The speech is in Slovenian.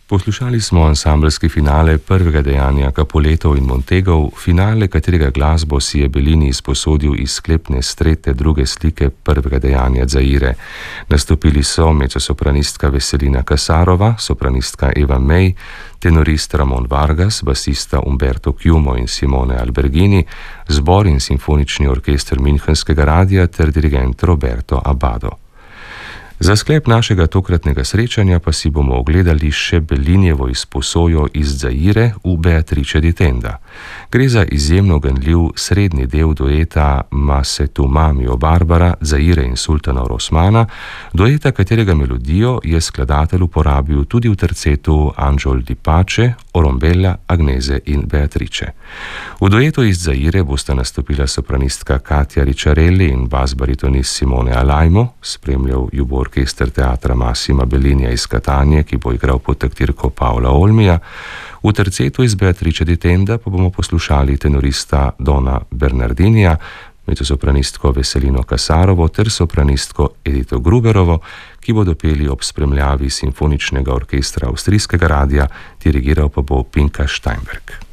Poslušali smo ansambelski finale prvega dejanja Capuletov in Montegov, finale katerega glasbo si je Bellini izposodil iz sklepne strete druge slike prvega dejanja Zaire. Nastopili so mezzosopranistka Veselina Casarova, sopranistka Eva May, tenorist Ramon Vargas, basista Umberto Chiumo in Simone Alberghini, zbor in simfonični orkester Münchenskega radia ter dirigent Roberto Abbado. Za sklep našega tokratnega srečanja pa si bomo ogledali še Bellinijevo izposojo iz Zaire v Beatrice di Tenda. Gre za izjemno ganljiv srednji del dueta Ma se tu mami o Barbara, Zaire in sultana Osmana, dueta katerega melodijo je skladatelj uporabil tudi v tercetu Angiol di Pace, Orombella, Agnese in Beatrice. V duetu iz Zaire bosta nastopila sopranistka Katia Ricciarelli in bas-baritonist Simone Alaimo, spremljal ju bo orkester teatra Massima Bellinija iz Catanie, ki bo igral pod taktirko Paola Olmija. V tercetu iz Beatrice di Tenda pa bomo poslušali tenorista Dona Bernardinija, mezzosopranistko Veselino Casarovo ter sopranistko Edito Gruberovo, ki bodo peli ob spremljavi simfoničnega orkestra avstrijskega radia, dirigiral pa bo Pinka Steinberg.